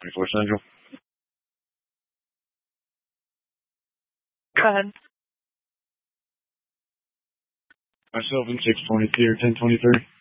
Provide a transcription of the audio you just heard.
24 Central. Go ahead. Myself in 623 or 1023.